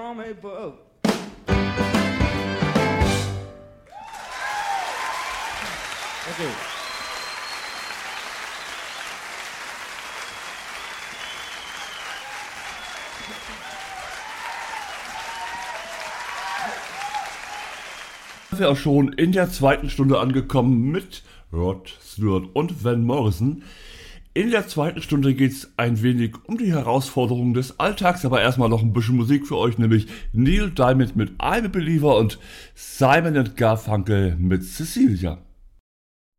on a boat. Okay. Wir sind auch schon in der zweiten Stunde angekommen mit Rod Stewart und Van Morrison. In der zweiten Stunde geht es ein wenig um die Herausforderungen des Alltags, aber erstmal noch ein bisschen Musik für euch, nämlich Neil Diamond mit I'm a Believer und Simon & Garfunkel mit Cecilia.